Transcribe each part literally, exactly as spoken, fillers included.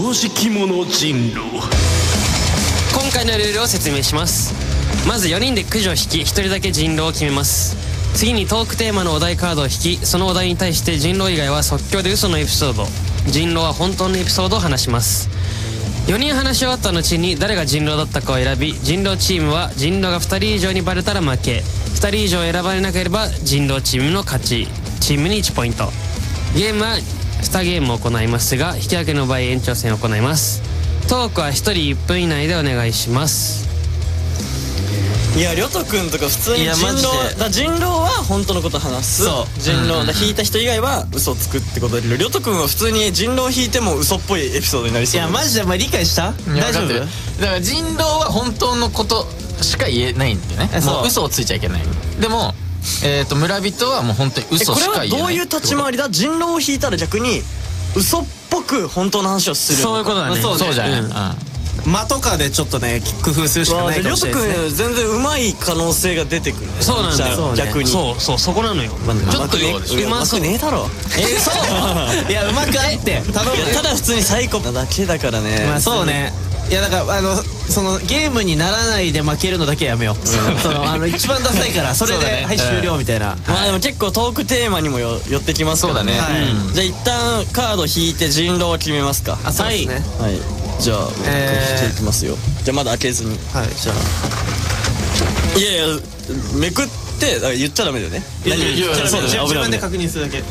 常識者人狼。 今回のルールを説明します。まずよにんでくじを引き、ひとりだけ人狼を決めます。次にトークテーマのお題カードを引き、そのお題に対して人狼以外は即興で嘘のエピソード、人狼は本当のエピソードを話します。よにん話し終わった後に誰が人狼だったかを選び、人狼チームは人狼がふたり以上にバレたら負け、ふたり以上選ばれなければ人狼チームの勝ち。チームにいちポイント。ゲームはにゲームを行いますが、引き分けの場合延長戦を行います。トークはひとりいっぷん以内でお願いします。 いや、りょとくんとか普通に人いやマジで狼だ、人狼は本当のこと話す。 そう人狼だ、引いた人以外は嘘をつくってことだけど、りょとくんは普通に人狼引いても嘘っぽいエピソードになりそう。 いやマジでお前理解した？大丈夫？ だから人狼は本当のことしか言えないんだよね。もう嘘をついちゃいけない。でもえっと村人はもう本当に嘘しか言えない。 これはどういう立ち回りだ？人狼を引いたら逆に嘘っぽく本当の話をする。 そういうことだね。 そうじゃない。 間とかでちょっとね工夫するしかないかもしれないですね。 りょとくん全然うまい可能性が出てくるね。 そうなんだよ。 逆にそうそう、そこなのよ。 ちょっとね、うまくねえだろ。 えー、そういやうまくあって頼む。 いやただ普通にサイコなだけだからね。 まあそうね。いやだからあのそのゲームにならないで負けるのだけやめよう。そのあの一番ダサいからそれではい終了みたいな。 まあでも結構トークテーマにもよ寄ってきますからね。じゃあ一旦カード引いて人狼を決めますか。 あ、そうですね。 はい。じゃあ引いていきますよ。じゃあまだ開けずに。 はい。じゃあいやいやめくって言っちゃダメだよね。 いやいやいやそうだね。 自分で確認するだけ。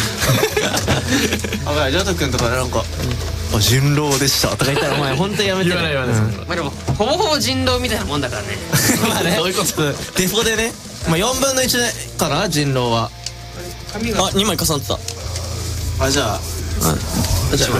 あばい、りょうとくんとかなんかあ人狼でしたとか言ったらお前本当にやめてね。 まあでもほぼほぼ人狼みたいなもんだからね。 まあね、そういうことデフォでね。まあよんぶんのいちかな人狼は。 あ、にまい重なってた。 あ、じゃあじゃあ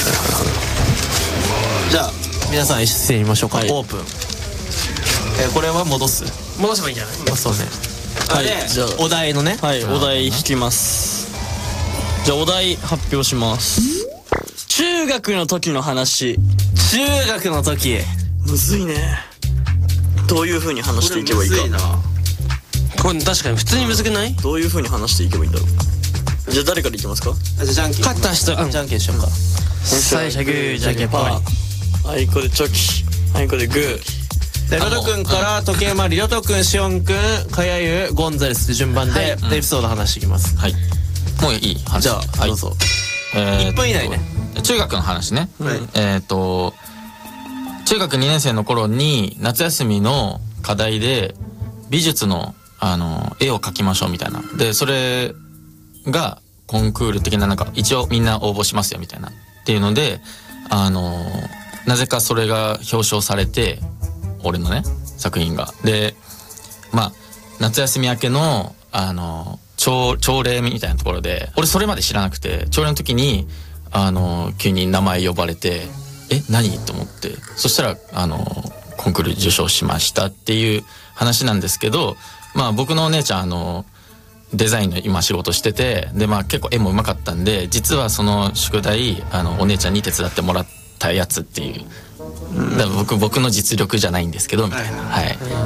じゃあ皆さん一斉に見ましょうか。オープン。えこれは戻す。 戻せばいいんじゃない？ あ、そうね。 はい。じゃあお題のね。 はいお題引きます。じゃあお題発表します。中学の時の話。 中学の時むずいね。どういう風に話していけばいいか。 これ確かに普通にむずくない？ どういう風に話していけばいいんだろう。じゃあ誰からいきますか。 あ、じゃあじゃんけん。 勝った人、うん、 じゃんけんしようか。 最初グーじゃんけんぽい。 あいこでチョキ、あいこでグー。 で、りょとくんから時計回り、りょとくん、しおんくん、かやゆ、ゴンザレスって順番でエピソード話していきます。 はい。もういい話。 じゃあどうぞ。いっぷん以内ね。 中学の話ね。えっと中学にねん生の頃に夏休みの課題で美術のあの絵を描きましょうみたいな。でそれがコンクール的ななんか一応みんな応募しますよみたいなっていうので、あのなぜかそれが表彰されて、俺のね作品がでまあ夏休み明けのあの朝朝礼みたいなところで、俺それまで知らなくて、朝礼の時にあの急に名前呼ばれて、え何と思って、そしたらあのコンクール受賞しましたっていう話なんですけど、まあ僕のお姉ちゃんあのデザインの今仕事してて、でまあ結構絵もうまかったんで、実はその宿題あのお姉ちゃんに手伝ってもらったやつっていう、だから僕僕の実力じゃないんですけどみたいな、はい、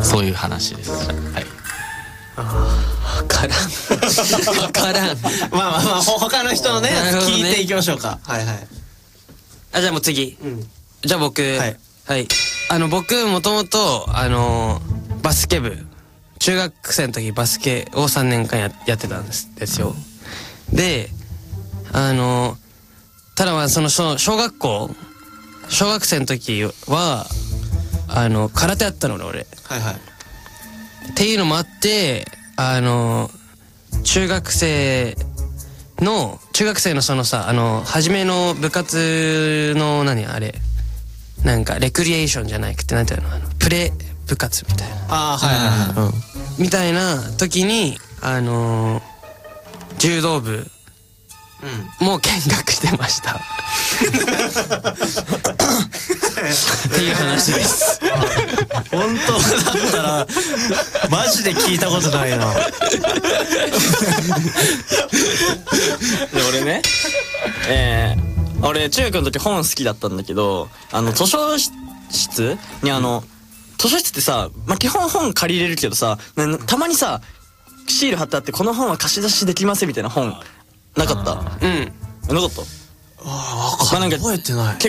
そういう話です。はい。 分からん分からん。 まあまあまあ他の人のねなるほどね聞いていきましょうか。はいはい。 あ、じゃあもう次、 うん、 じゃあ僕、 はいはいあの僕もともとあのバスケ部、中学生の時バスケをさんねんかんややってたんですですよ。であのただまあその小小学校小学生の時はあの空手やったのね俺。 はいはい。 っていうのもあって、あの中学生の中学生のそのさ、あの初めの部活の何あれなんかレクリエーションじゃなくてなんていうの、あのプレ部活みたいな、 ああはいはいはい、うん、 みたいな時にあの柔道部もう見学してましたっていう話です。 本当だったらマジで聞いたことないな。で俺ね、えー、俺中学の時本好きだったんだけど、あの図書室にあの、図書室ってさ、まあ、基本本借りれるけどさ、たまにさシール貼ってあってこの本は貸し出しできませんみたいな本なかった？ うん、 なかった？ ああ、分かんない。覚えてない。